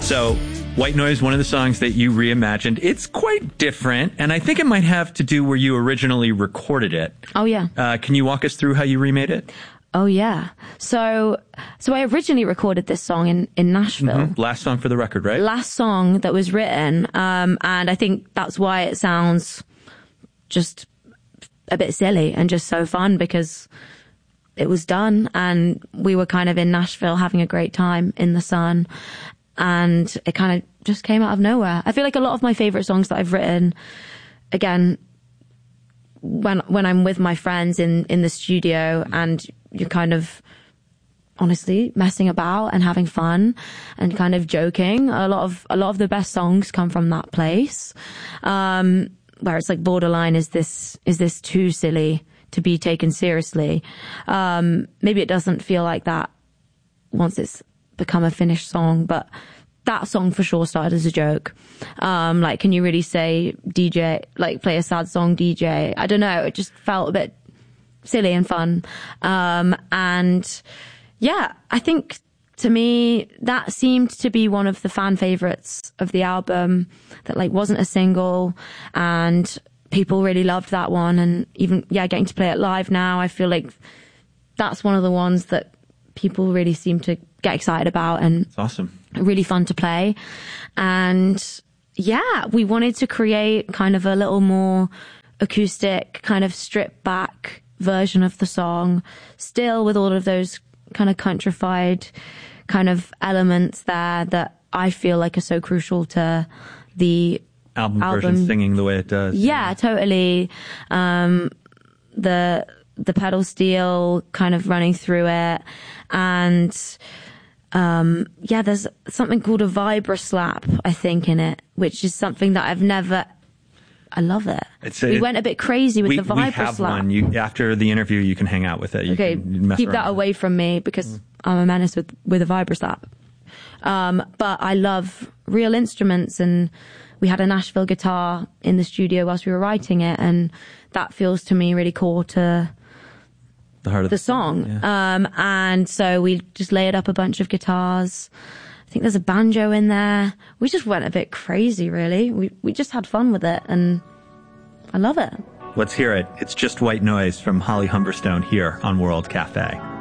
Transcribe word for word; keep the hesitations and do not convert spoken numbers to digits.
So, White Noise, one of the songs that you reimagined. It's quite different, and I think it might have to do where you originally recorded it. Oh, yeah. Uh, can you walk us through how you remade it? Oh, yeah. So so I originally recorded this song in, in Nashville. Mm-hmm. Last song for the record, right? Last song that was written. Um, and I think that's why it sounds just a bit silly and just so fun, because it was done and we were kind of in Nashville having a great time in the sun. And it kind of just came out of nowhere. I feel like a lot of my favorite songs that I've written, again, when when I'm with my friends in, in the studio and you're kind of honestly messing about and having fun and kind of joking, a lot of a lot of the best songs come from that place. Um, where it's like borderline, is this is this too silly to be taken seriously? Um, maybe it doesn't feel like that once it's become a finished song, but that song for sure started as a joke. Um, like, can you really say D J, like play a sad song D J? I don't know. It just felt a bit silly and fun. Um, and yeah, I think to me, that seemed to be one of the fan favorites of the album that like wasn't a single, and people really loved that one. And even, yeah, getting to play it live now, I feel like that's one of the ones that people really seem to get excited about, and it's awesome. Really fun to play. And yeah, we wanted to create kind of a little more acoustic, kind of stripped back version of the song, still with all of those kind of countrified kind of elements there that I feel like are so crucial to the album, album. version, singing the way it does. Yeah, yeah. Totally. Um, the the pedal steel kind of running through it, and um, yeah, there's something called a vibra slap, I think, in it, which is something that I've never. I love it. It's a, we went a bit crazy with we, the vibra we have slap. One. You, after the interview, you can hang out with it. You okay, can mess keep that around away from me, because mm. I'm a menace with with a vibra slap. Um, but I love real instruments, and we had a Nashville guitar in the studio whilst we were writing it, and that feels to me really core to the heart of the, the song. song. Yeah. Um, and so we just layered up a bunch of guitars. I think there's a banjo in there. We just went a bit crazy, really. We we just had fun with it, and I love it. Let's hear it. It's Just White Noise from Holly Humberstone here on World Cafe.